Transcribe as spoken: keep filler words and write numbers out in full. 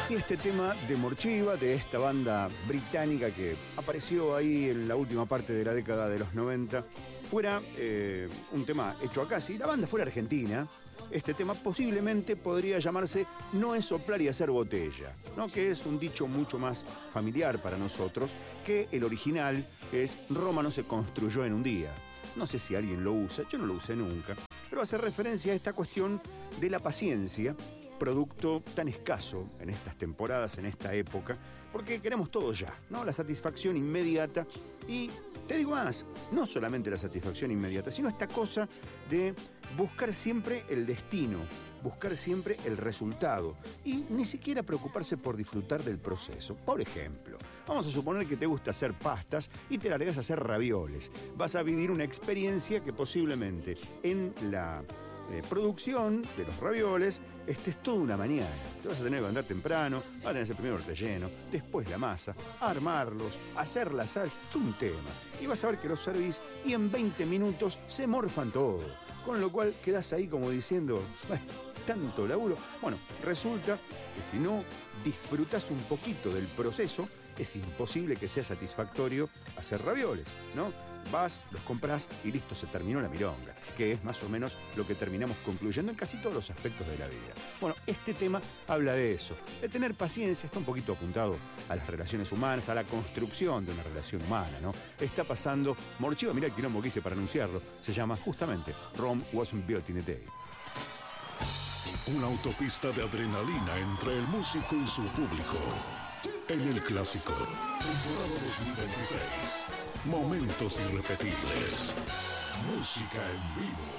si este tema de Morchiva, de esta banda británica que apareció ahí en la última parte de la década de los noventa, fuera eh, un tema hecho acá? Si la banda fuera argentina, este tema posiblemente podría llamarse No es soplar y hacer botella, ¿no? Que es un dicho mucho más familiar para nosotros que el original es Roma no se construyó en un día. No sé si alguien lo usa, yo no lo usé nunca, pero hace referencia a esta cuestión de la paciencia, producto tan escaso en estas temporadas, en esta época, porque queremos todo ya, ¿no? La satisfacción inmediata. Y te digo más, no solamente la satisfacción inmediata, sino esta cosa de buscar siempre el destino, buscar siempre el resultado y ni siquiera preocuparse por disfrutar del proceso. Por ejemplo, vamos a suponer que te gusta hacer pastas y te largas a hacer ravioles. Vas a vivir una experiencia que posiblemente en la Eh, producción de los ravioles estés toda una mañana. Te vas a tener que andar temprano, vas a tener que hacer primero el relleno, después la masa, armarlos, hacer la salsa, todo un tema. Y vas a ver que los servís y en veinte minutos se morfan todo. Con lo cual quedás ahí como diciendo, bueno, tanto laburo. Bueno, resulta que si no disfrutas un poquito del proceso, es imposible que sea satisfactorio hacer ravioles, ¿no? Vas, los compras y listo, se terminó la milonga, que es más o menos lo que terminamos concluyendo en casi todos los aspectos de la vida. Bueno, este tema habla de eso, de tener paciencia, está un poquito apuntado a las relaciones humanas, a la construcción de una relación humana, ¿no? Está pasando Morchiva, mirá el quilombo que hice para anunciarlo, se llama justamente Rome Wasn't Built in a Day. Una autopista de adrenalina entre el músico y su público. En el clásico, temporada dos mil veintiséis. Momentos irrepetibles. Música en vivo.